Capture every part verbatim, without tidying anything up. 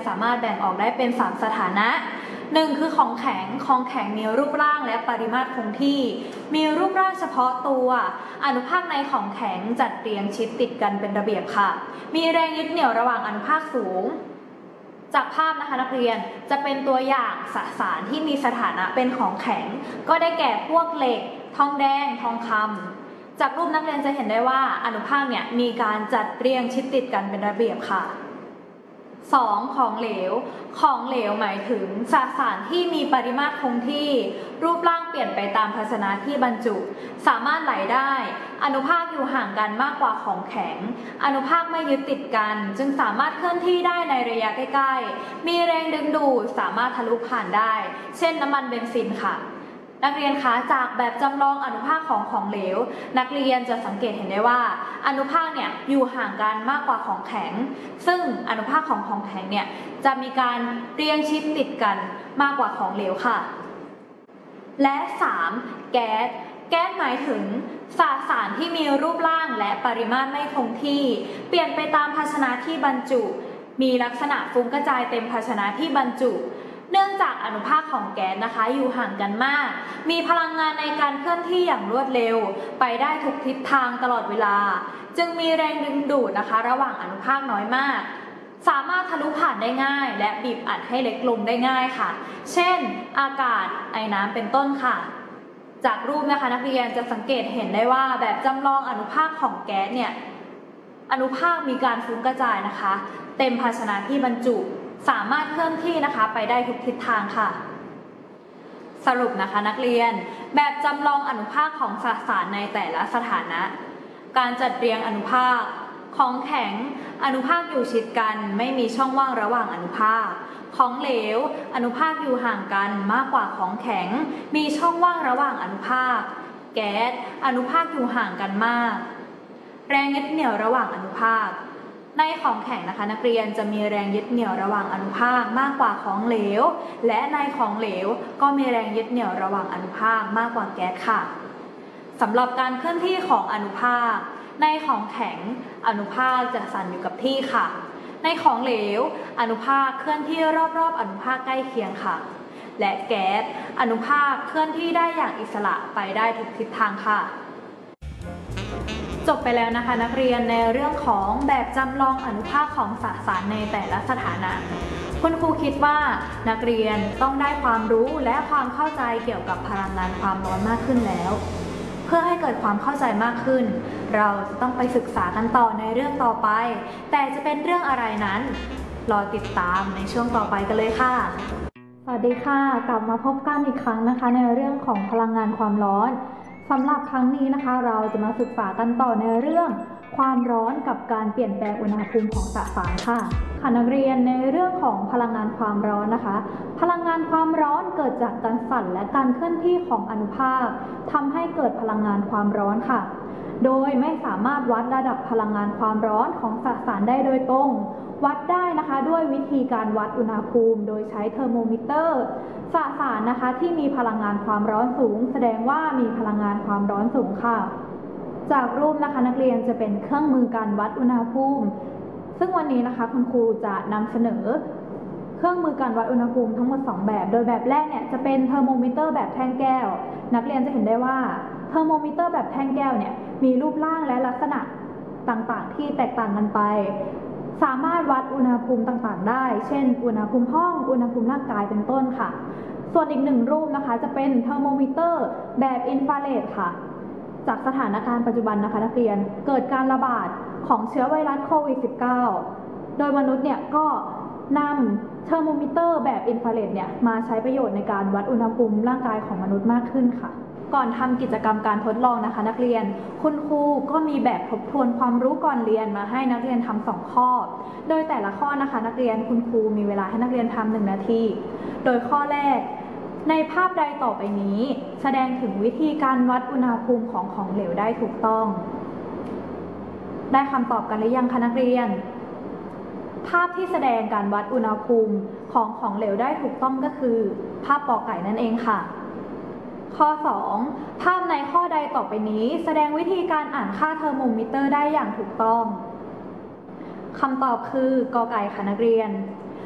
สามารถแบ่งออกได้เป็นสามสถานะหนึ่งคือของแข็งของแข็งมีรูปร่างและปริมาตรคงที่มีรูปร่างเฉพาะตัวอนุภาคในของแข็งจัดเรียงชิดติดกันเป็นระเบียบค่ะมีแรงยึดเหนี่ยวระหว่างอนุภาคสูงจากภาพนะคะนักเรียนจะเป็นตัวอย่างสสารที่มีสถานะเป็นของแข็งก็ได้แก่พวกเหล็กทองแดงทองคำจากรูปนักเรียนจะเห็นได้ว่าอนุภาคเนี่ยมีการจัดเรียงชิดติดกันเป็นระเบียบค่ะสองของเหลวของเหลวหมายถึงสสารที่มีปริมาตรคงที่รูปร่างเปลี่ยนไปตามภาชนะที่บรรจุสามารถไหลได้อนุภาคอยู่ห่างกันมากกว่าของแข็งอนุภาคไม่ยึดติดกันจึงสามารถเคลื่อนที่ได้ในระยะใกล้ๆมีแรงดึงดูดสามารถทะลุผ่านได้เช่นน้ำมันเบนซินค่ะนักเรียนคะจากแบบจำลองอนุภาคของของเหลวนักเรียนจะสังเกตเห็นได้ว่าอนุภาคเนี่ยอยู่ห่างกันมากกว่าของแข็งซึ่งอนุภาคของของแข็งเนี่ยจะมีการเรียงชิดติดกันมากกว่าของเหลวค่ะและสามแก๊สแก๊สหมายถึงสสารที่มีรูปร่างและปริมาตรไม่คงที่เปลี่ยนไปตามภาชนะที่บรรจุมีลักษณะฟุ้งกระจายเต็มภาชนะที่บรรจุเนื่องจากอนุภาคของแก๊สนะคะอยู่ห่างกันมากมีพลังงานในการเคลื่อนที่อย่างรวดเร็วไปได้ทุกทิศทางตลอดเวลาจึงมีแรงดึงดูดนะคะระหว่างอนุภาคน้อยมากสามารถทะลุผ่านได้ง่ายและบีบอัดให้เล็กลงได้ง่ายค่ะเช่นอากาศไอน้ำเป็นต้นค่ะจากรูปนะคะนักเรียนจะสังเกตเห็นได้ว่าแบบจำลองอนุภาคของแก๊สเนี่ยอนุภาคมีการฟุ้งกระจายนะคะเต็มภาชนะที่บรรจุสามารถเคลื่อนที่นะคะไปได้ทุกทิศทางค่ะสรุปนะคะนักเรียนแบบจำลองอนุภาคของสสารในแต่ละสถานะการจัดเรียงอนุภาคของแข็งอนุภาคอยู่ชิดกันไม่มีช่องว่างระหว่างอนุภาคของเหลวอนุภาคอยู่ห่างกันมากกว่าของแข็งมีช่องว่างระหว่างอนุภาคแก๊สอนุภาคอยู่ห่างกันมากแรงยึดเหนี่ยวระหว่างอนุภาคในของแข็งนะคะนักเรียนจะมีแรงยึดเหนี่ยวระหว่างอนุภาคมากกว่าของเหลวและในของเหลวก็มีแรงยึดเหนี่ยวระหว่างอนุภาคมากกว่าแก๊สค่ะสำหรับการเคลื่อนที่ของอนุภาคในของแข็งอนุภาคจะสั่นอยู่กับที่ค่ะในของเหลวอนุภาคเคลื่อนที่รอบๆอนุภาคใกล้เคียงค่ะและแก๊สอนุภาคเคลื่อนที่ได้อย่างอิสระไปได้ทุกทิศทางค่ะจบไปแล้วนะคะนักเรียนในเรื่องของแบบจำลองอนุภาคของสสารในแต่ละสถานะคุณครูคิดว่านักเรียนต้องได้ความรู้และความเข้าใจเกี่ยวกับพลังงานความร้อนมากขึ้นแล้วเพื่อให้เกิดความเข้าใจมากขึ้นเราจะต้องไปศึกษากันต่อในเรื่องต่อไปแต่จะเป็นเรื่องอะไรนั้นรอติดตามในช่วงต่อไปกันเลยค่ะสวัสดีค่ะกลับมาพบกันอีกครั้งนะคะในเรื่องของพลังงานความร้อนสำหรับครั้งนี้นะคะเราจะมาศึกษากันต่อในเรื่องความร้อนกับการเปลี่ยนแปลงอุณหภูมิของสสารค่ะค่ะนักเรียนในเรื่องของพลังงานความร้อนนะคะพลังงานความร้อนเกิดจากการสั่นและการเคลื่อนที่ของอนุภาคทำให้เกิดพลังงานความร้อนค่ะโดยไม่สามารถวัดระดับพลังงานความร้อนของสสารได้โดยตรงวัดได้นะคะด้วยวิธีการวัดอุณหภูมิโดยใช้เทอร์โมมิเตอร์สสารนะคะที่มีพลังงานความร้อนสูงแสดงว่ามีพลังงานความร้อนสูงค่ะจากรูปนะคะนักเรียนจะเป็นเครื่องมือการวัดอุณหภูมิซึ่งวันนี้นะคะคุณครูจะนำเสนอเครื่องมือการวัดอุณหภูมิทั้งหมดสองแบบโดยแบบแรกเนี่ยจะเป็นเทอร์โมมิเตอร์แบบแท่งแก้วนักเรียนจะเห็นได้ว่าเทอร์โมมิเตอร์แบบแท่งแก้วเนี่ยมีรูปร่างและลักษณะต่างๆที่แตกต่างกันไปสามารถวัดอุณหภูมิต่างๆได้เช่นอุณหภูมิห้องอุณหภูมิร่างกายเป็นต้นค่ะส่วนอีกหนึ่งรูปนะคะจะเป็นเทอร์โมมิเตอร์แบบอินฟราเรดค่ะจากสถานการณ์ปัจจุบันนะคะนักเรียนเกิดการระบาดของเชื้อไวรัสโควิด สิบเก้า โดยมนุษย์เนี่ยก็นำเทอร์โมมิเตอร์แบบอินฟราเรดเนี่ยมาใช้ประโยชน์ในการวัดอุณหภูมิร่างกายของมนุษย์มากขึ้นค่ะก่อนทำกิจกรรมการทดลองนะคะนักเรียนคุณครูก็มีแบบทบทวนความรู้ก่อนเรียนมาให้นักเรียนทำสองข้อโดยแต่ละข้อนะคะนักเรียนคุณครูมีเวลาให้นักเรียนทำหนึ่งนาทีโดยข้อแรกในภาพใดต่อไปนี้แสดงถึงวิธีการวัดอุณหภูมิของของเหลวได้ถูกต้องได้คำตอบกันหรือยังคะนักเรียนภาพที่แสดงการวัดอุณหภูมิของของเหลวได้ถูกต้องก็คือภาพปอไก่นั่นเองค่ะข้อสองภาพในข้อใดต่อไปนี้แสดงวิธีการอ่านค่าเทอร์โมมิเตอร์ได้อย่างถูกต้องคำตอบคือกอไก่ค่ะนักเรียน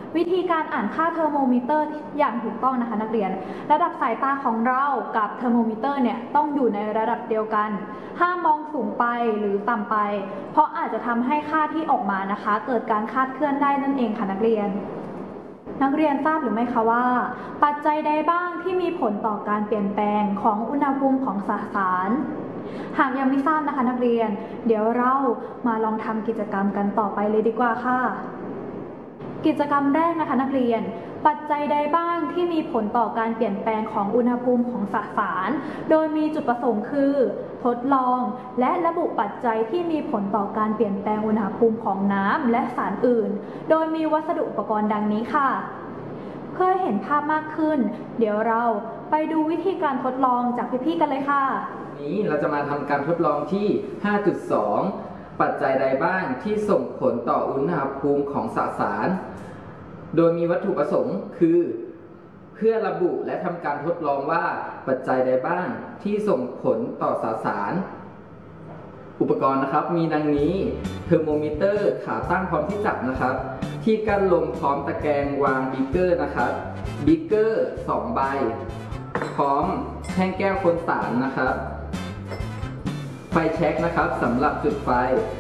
วิธีการอ่านค่าเทอร์โมมิเตอร์อย่างถูกต้องนะคะนักเรียนระดับสายตาของเรากับเทอร์โมมิเตอร์เนี่ยต้องอยู่ในระดับเดียวกันห้ามมองสูงไปหรือต่ำไปเพราะอาจจะทำให้ค่าที่ออกมานะคะเกิดการคลาดเคลื่อนได้นั่นเองค่ะนักเรียนนักเรียนทราบหรือไม่คะว่าปัจจัยใดบ้างที่มีผลต่อการเปลี่ยนแปลงของอุณหภูมิของสสารหากยังไม่ทราบนะคะนักเรียนเดี๋ยวเรามาลองทำกิจกรรมกันต่อไปเลยดีกว่าค่ะกิจกรรมแรกนะคะนักเรียนปัจจัยใดบ้างที่มีผลต่อการเปลี่ยนแปลงของอุณหภูมิของสสารโดยมีจุดประสงค์คือทดลองและระบุปัจจัยที่มีผลต่อการเปลี่ยนแปลงอุณหภูมิของน้ำและสารอื่นโดยมีวัสดุอุปกรณ์ดังนี้ค่ะเพื่อเห็นภาพมากขึ้นเดี๋ยวเราไปดูวิธีการทดลองจากพี่ๆกันเลยค่ะนี้เราจะมาทำการทดลองที่ ห้าจุดสอง ปัจจัยใดบ้างที่ส่งผลต่ออุณหภูมิของสสารโดยมีวัตถุประสงค์คือเพื่อระบุและทำการทดลองว่าปัจจัยใดบ้างที่ส่งผลต่อสสารอุปกรณ์นะครับมีดังนี้เทอร์โมมิเตอร์ขาตั้งพร้อมที่จับนะครับที่กั้นลมพร้อมตะแกรงวางบิ๊กเกอร์นะครับบิ๊กเกอร์สองใบพร้อมแท่งแก้วคนสารนะครับไฟแช็กนะครับสำหรับจุดไฟ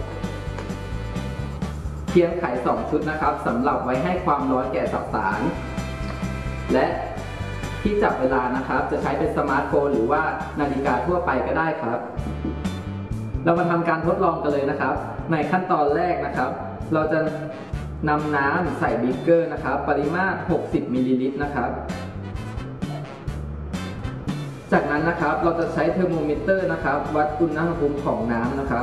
เทียนไขสองชุดนะครับสำหรับไว้ให้ความร้อนแก่สสารและที่จับเวลานะครับจะใช้เป็นสมาร์ทโฟนหรือว่านาฬิกาทั่วไปก็ได้ครับเรามาทำการทดลองกันเลยนะครับในขั้นตอนแรกนะครับเราจะนำน้ำใส่บิ๊กเกอร์นะครับปริมาตรหกสิบมิลลิลิตรนะครับจากนั้นนะครับเราจะใช้เทอร์โมมิเตอร์นะครับวัดอุณหภูมิของน้ำนะครับ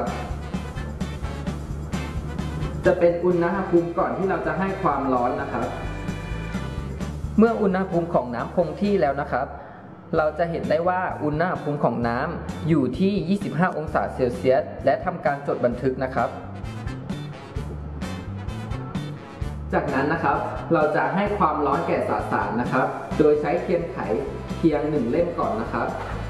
จะเป็นอุณหภูมิก่อนที่เราจะให้ความร้อนนะครับเมื่ออุณหภูมิของน้ำคงที่แล้วนะครับเราจะเห็นได้ว่าอุณหภูมิของน้ำอยู่ที่ยี่สิบห้าองศาเซลเซียสและทำการจดบันทึกนะครับจากนั้นนะครับเราจะให้ความร้อนแก่สสารนะครับโดยใช้เทียนไขเพียงหนึ่งเล่มก่อนนะครับ